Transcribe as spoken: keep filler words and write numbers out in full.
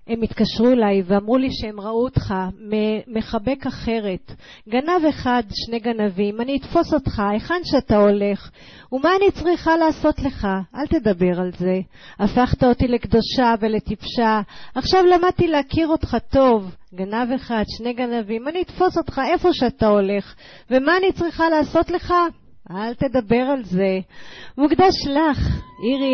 הם התקשרו אליי ואמרו לי שהם ראו אותך מחבק אחרת. גנב אחד, שני גנבים, אני אתפוס אותך, היכן שאתה הולך. ומה אני צריכה לעשות לך? אל תדבר על זה. הפכת אותי לקדושה ולטיפשה. עכשיו למדתי להכיר אותך טוב. גנב אחד, שני גנבים, אני אתפוס אותך איפה שאתה הולך. ומה אני צריכה לעשות לך? אל תדבר על זה. מוקדש לך, אירי.